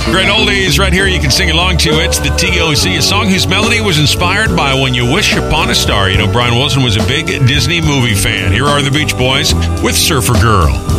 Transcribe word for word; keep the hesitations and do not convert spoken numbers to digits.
Great oldies right here. You can sing along to it. It's the T O C, a song whose melody was inspired by When You Wish Upon a Star. You know, Brian Wilson was a big Disney movie fan. Here are the Beach Boys with Surfer Girl.